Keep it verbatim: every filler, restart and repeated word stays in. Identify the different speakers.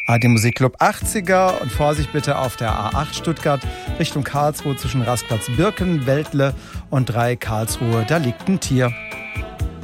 Speaker 1: A R D Musikclub achtziger und Vorsicht bitte auf der A acht Stuttgart Richtung Karlsruhe zwischen Rastplatz Birken, Weltle und drei Karlsruhe, da liegt ein Tier.